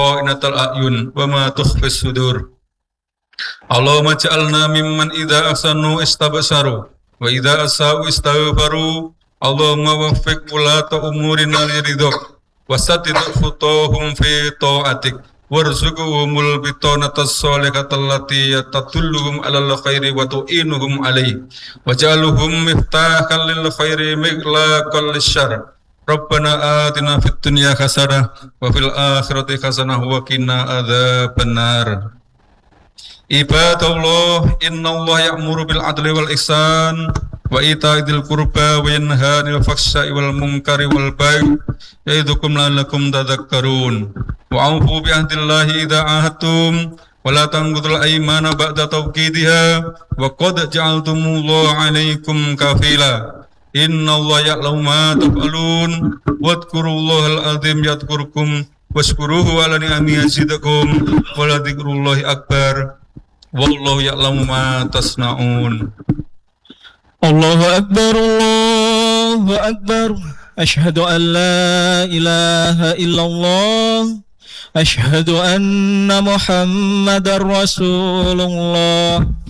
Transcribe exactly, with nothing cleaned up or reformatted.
kha'inatal a'yun wa ma tukhfis sudur. Allahumma ja'alna mimman idza ahsanu istabsaru wa idza asa'u istaghfaru. Allahumma waffiq ulata umurina liridhak wa saddid khutahum fi ta'atik warzuqhumul bitanatas shalihatal lati tatulluhum alal khairi wa tu'inuhum alaihi waj'alhum miftahan lil khairi miglaqal lisyarr. Rabbana atina fid dunya hasanah wa fil akhirati hasanah wa qina adzabannar. Ibadallah, innallaha ya'muru bil adli wal ihsan wa ita'i dzil qurba wa yanha 'anil fahsya'i wal munkari wal baghi ya'idukum la'allakum tadhakkarun. Wa 'aufu bi ahdillahi idza 'ahadtum wa la tanqudul aymana ba'da tawqidiha wa qad ja'altumullaha 'alaikum kafila. Innallaha ya'lamu ma taf'alun wadhkurullahal 'azim yadhkurkum washkuruhu 'ala ni'amihi yazidakum wa la dzikrullahi akbar. Wallahu ya'lamu ma tasna'un. Allahu akbar, Allahu akbar. Asyhadu an la ilaha illallah. Asyhadu anna Muhammadar Rasulullah.